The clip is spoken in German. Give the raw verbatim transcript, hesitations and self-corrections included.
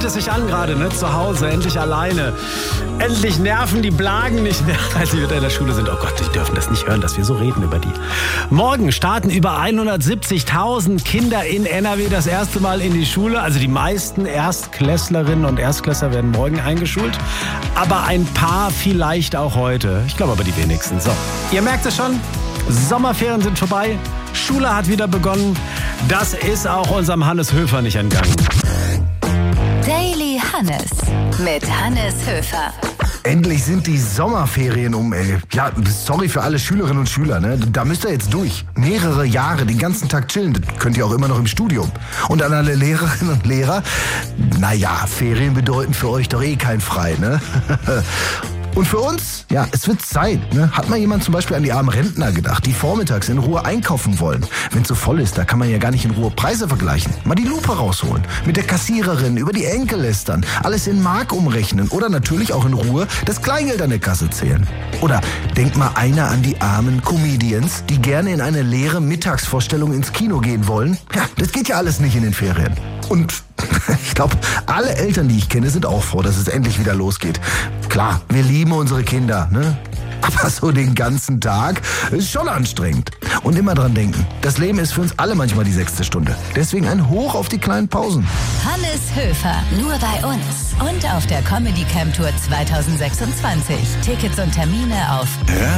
fühlt es sich an gerade, ne? Zu Hause, endlich alleine. Endlich nerven die Blagen nicht mehr, als sie wieder in der Schule sind. Oh Gott, die dürfen das nicht hören, dass wir so reden über die. Morgen starten über hundertsiebzigtausend Kinder in N R W das erste Mal in die Schule. Also die meisten Erstklässlerinnen und Erstklässler werden morgen eingeschult. Aber ein paar vielleicht auch heute. Ich glaube aber die wenigsten. So, ihr merkt es schon, Sommerferien sind vorbei. Schule hat wieder begonnen. Das ist auch unserem Hannes Höfer nicht entgangen. Daily Hannes mit Hannes Höfer. Endlich sind die Sommerferien um, ey. Ja, sorry für alle Schülerinnen und Schüler, ne? Da müsst ihr jetzt durch. Mehrere Jahre, den ganzen Tag chillen. Das könnt ihr auch immer noch im Studium. Und an alle Lehrerinnen und Lehrer, naja, Ferien bedeuten für euch doch eh kein Frei, ne? Und für uns, ja, es wird Zeit. Ne? Hat mal jemand zum Beispiel an die armen Rentner gedacht, die vormittags in Ruhe einkaufen wollen? Wenn es so voll ist, da kann man ja gar nicht in Ruhe Preise vergleichen. Mal die Lupe rausholen, mit der Kassiererin über die Enkel lästern, alles in Mark umrechnen oder natürlich auch in Ruhe das Kleingeld an der Kasse zählen. Oder denkt mal einer an die armen Comedians, die gerne in eine leere Mittagsvorstellung ins Kino gehen wollen. Ja, das geht ja alles nicht in den Ferien. Und ich glaube, alle Eltern, die ich kenne, sind auch froh, dass es endlich wieder losgeht. Klar, wir lieben unsere Kinder, ne? Aber so den ganzen Tag ist schon anstrengend. Und immer dran denken, das Leben ist für uns alle manchmal die sechste Stunde. Deswegen ein Hoch auf die kleinen Pausen. Hannes Höfer, nur bei uns und auf der Comedy Camp Tour zwanzig sechsundzwanzig. Tickets und Termine auf